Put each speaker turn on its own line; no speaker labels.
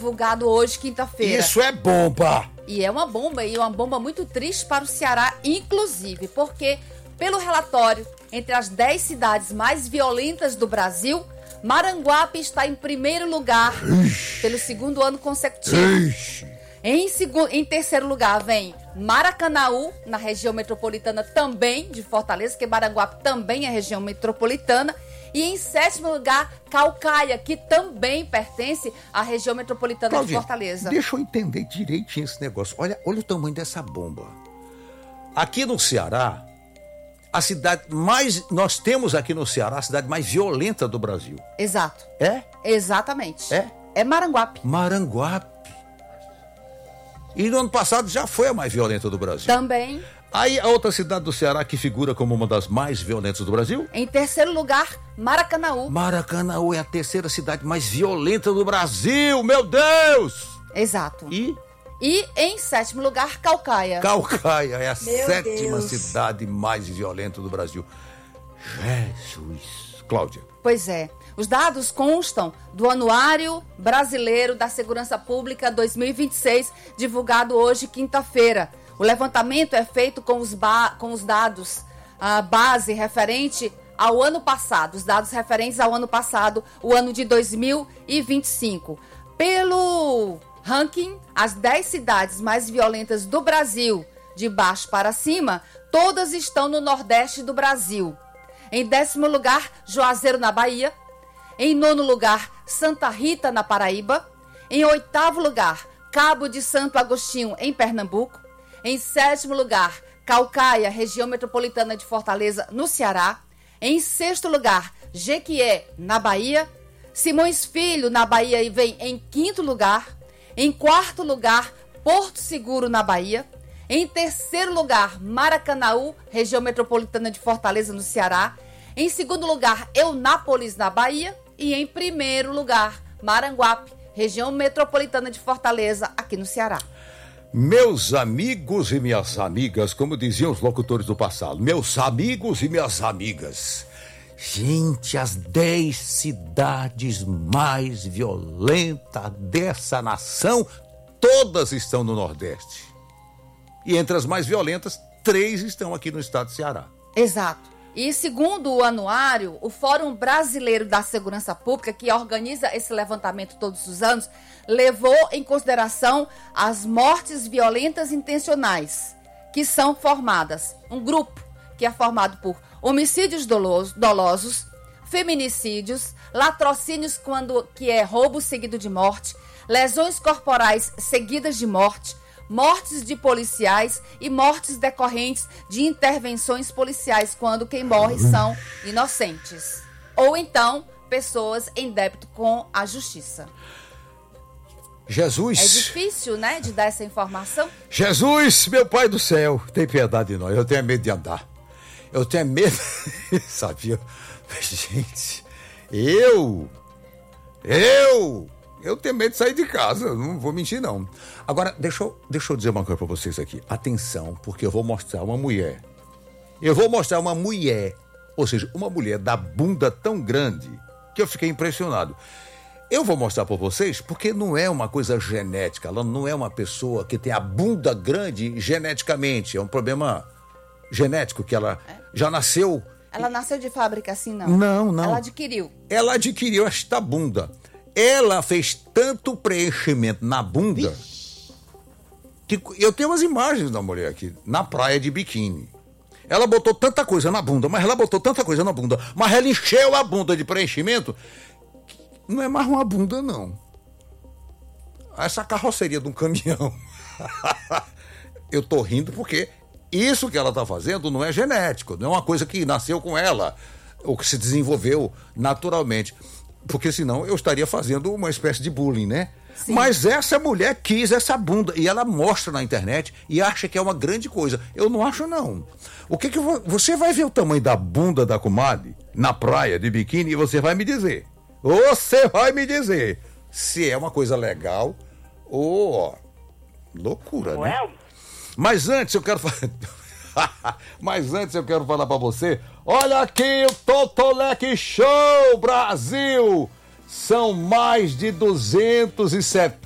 divulgado hoje, quinta-feira.
Isso é bomba!
E é uma bomba muito triste para o Ceará, inclusive, porque, pelo relatório, entre as 10 cidades mais violentas do Brasil, Maranguape está em primeiro lugar pelo segundo ano consecutivo. Em terceiro lugar vem Maracanaú, na região metropolitana também de Fortaleza, que Maranguape também é região metropolitana. E em sétimo lugar, Caucaia, que também pertence à região metropolitana
Claudinha,
de Fortaleza.
Deixa eu entender direitinho esse negócio. Olha o tamanho dessa bomba. Aqui no Ceará, nós temos aqui no Ceará a cidade mais violenta do Brasil.
Exato.
É?
Exatamente.
É?
É Maranguape.
Maranguape. E no ano passado já foi a mais violenta do Brasil.
Também.
Aí a outra cidade do Ceará que figura como uma das mais violentas do Brasil?
Em terceiro lugar, Maracanaú.
Maracanaú é a terceira cidade mais violenta do Brasil, meu Deus!
Exato.
E
em sétimo lugar, Caucaia.
Caucaia é a sétima
Deus.
cidade mais violenta do Brasil. Jesus. Cláudia.
Pois é. Os dados constam do Anuário Brasileiro da Segurança Pública 2026, divulgado hoje, quinta-feira. O levantamento é feito com os dados, a base referente ao ano passado, os dados referentes ao ano passado, o ano de 2025. Pelo ranking, as 10 cidades mais violentas do Brasil, de baixo para cima, todas estão no Nordeste do Brasil. Em 10º lugar, Juazeiro, na Bahia. Em 9º lugar, Santa Rita, na Paraíba. Em 8º lugar, Cabo de Santo Agostinho, em Pernambuco. Em 7º lugar, Caucaia, região metropolitana de Fortaleza, no Ceará. Em 6º lugar, Jequié, na Bahia. Simões Filho, na Bahia, e vem em 5º lugar. Em 4º lugar, Porto Seguro, na Bahia. Em 3º lugar, Maracanaú, região metropolitana de Fortaleza, no Ceará. Em 2º lugar, Eunápolis, na Bahia. E em 1º lugar, Maranguape, região metropolitana de Fortaleza, aqui no Ceará.
Meus amigos e minhas amigas, como diziam os locutores do passado, meus amigos e minhas amigas. Gente, as 10 cidades mais violentas dessa nação, todas estão no Nordeste. E entre as mais violentas, 3 estão aqui no estado do Ceará.
Exato. E segundo o anuário, o Fórum Brasileiro da Segurança Pública, que organiza esse levantamento todos os anos, levou em consideração as mortes violentas intencionais, que são formadas, um grupo que é formado por homicídios dolosos, feminicídios, latrocínios que é roubo seguido de morte, lesões corporais seguidas de morte, mortes de policiais e mortes decorrentes de intervenções policiais, quando quem morre são inocentes. Ou então, pessoas em débito com a justiça.
Jesus.
É difícil, né, de dar essa informação?
Jesus, meu Pai do céu, tem piedade de nós. Eu tenho medo de andar. Eu tenho medo, sabia? Gente, eu tenho medo de sair de casa, não vou mentir não. Agora, deixa eu dizer uma coisa pra vocês aqui. Atenção, porque eu vou mostrar uma mulher. Ou seja, uma mulher da bunda tão grande que eu fiquei impressionado. Eu vou mostrar pra vocês porque não é uma coisa genética. Ela não é uma pessoa que tem a bunda grande geneticamente. É um problema genético que ela já nasceu.
Ela nasceu de fábrica assim, não?
Não.
Ela adquiriu.
Ela adquiriu esta bunda. Ela fez tanto preenchimento na bunda que eu tenho umas imagens da mulher aqui, na praia de biquíni. Ela botou tanta coisa na bunda, mas ela encheu a bunda de preenchimento. Não é mais uma bunda, não. Essa carroceria de um caminhão. Eu tô rindo porque isso que ela tá fazendo não é genético, não é uma coisa que nasceu com ela, ou que se desenvolveu naturalmente. Porque senão eu estaria fazendo uma espécie de bullying, né?
Sim.
Mas essa mulher quis essa bunda e ela mostra na internet e acha que é uma grande coisa. Eu não acho, não. Você vai ver o tamanho da bunda da comadre na praia de biquíni e você vai me dizer. Você vai me dizer se é uma coisa legal ou loucura, né? Mas antes eu quero falar pra você. Olha aqui o Totolec Show Brasil. São mais de 270